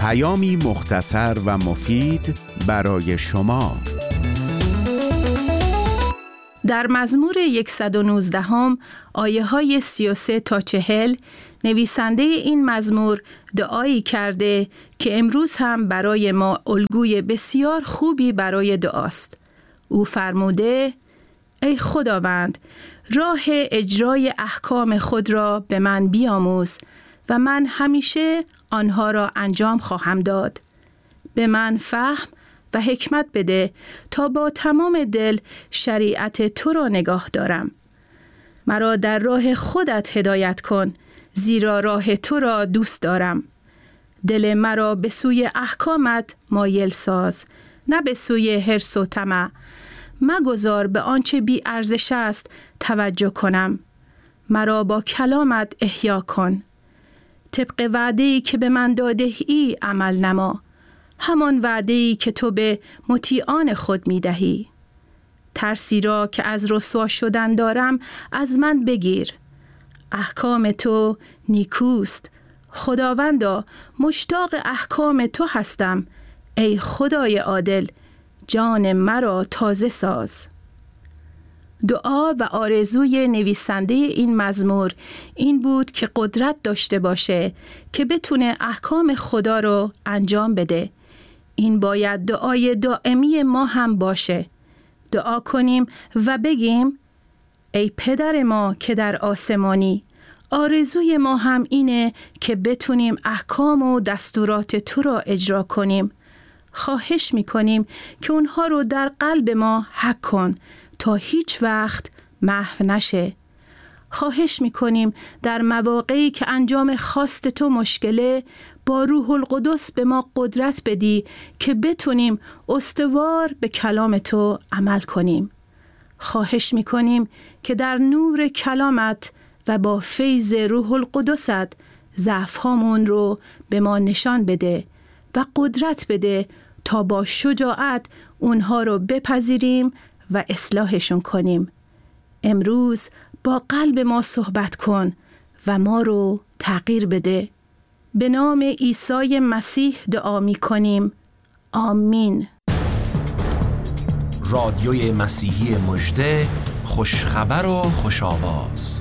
پیامی مختصر و مفید برای شما. در مزمور 119 آیه های 33 تا 40 نویسنده این مزمور دعایی کرده که امروز هم برای ما الگوی بسیار خوبی برای دعاست. او فرموده: ای خداوند، راه اجرای احکام خود را به من بیاموز و من همیشه آنها را انجام خواهم داد. به من فهم و حکمت بده تا با تمام دل شریعت تو را نگاه دارم. مرا در راه خودت هدایت کن، زیرا راه تو را دوست دارم. دل مرا به سوی احکامت مایل ساز، نه به سوی حرص و طمع. مگذار به آنچه بی ارزش است توجه کنم. مرا با کلامت احیا کن. طبق وعده‌ای که به من داده ای عمل نما، همان وعده‌ای که تو به مطیعان خود می دهی. ترسی را که از رسوا شدن دارم از من بگیر. احکام تو نیکوست. خداوندا، مشتاق احکام تو هستم. ای خدای عادل، جان مرا تازه ساز. دعا و آرزوی نویسنده این مزمور این بود که قدرت داشته باشه که بتونه احکام خدا رو انجام بده. این باید دعای دائمی ما هم باشه. دعا کنیم و بگیم: ای پدر ما که در آسمانی، آرزوی ما هم اینه که بتونیم احکام و دستورات تو را اجرا کنیم. خواهش میکنیم که اونها رو در قلب ما حک کن تا هیچ وقت محو نشه. خواهش میکنیم در مواقعی که انجام خواست تو مشکله، با روح القدس به ما قدرت بدی که بتونیم استوار به کلام تو عمل کنیم. خواهش میکنیم که در نور کلامت و با فیض روح القدست ضعف‌هامون رو به ما نشان بده و قدرت بده تا با شجاعت اونها رو بپذیریم و اصلاحشون کنیم. امروز با قلب ما صحبت کن و ما رو تغییر بده. به نام عیسی مسیح دعا می کنیم. آمین. رادیوی مسیحی مژده، خوشخبر و خوش آواز.